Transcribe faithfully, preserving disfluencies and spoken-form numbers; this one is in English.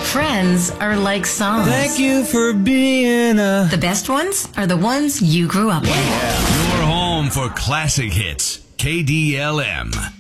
Friends are like songs. Thank you for being a... The best ones are the ones you grew up with. Your home for classic hits. K D L M.